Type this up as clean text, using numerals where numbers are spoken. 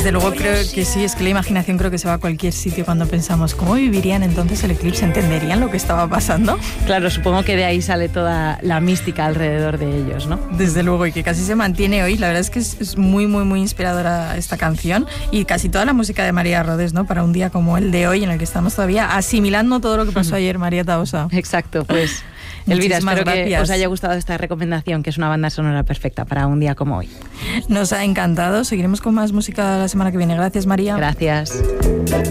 Desde luego creo que sí, es que la imaginación creo que se va a cualquier sitio cuando pensamos cómo vivirían entonces el eclipse, ¿entenderían lo que estaba pasando? Claro, supongo que de ahí sale toda la mística alrededor de ellos, ¿no? Desde luego, y que casi se mantiene hoy. La verdad es que es muy, muy, muy inspiradora esta canción y casi toda la música de María Rodés, ¿no? Para un día como el de hoy en el que estamos todavía asimilando todo lo que pasó ayer, María Tahosa. Exacto, pues Elvira, espero gracias. que os haya gustado esta recomendación, que es una banda sonora perfecta para un día como hoy. Nos ha encantado, seguiremos con más música la semana que viene. Gracias, María. Gracias.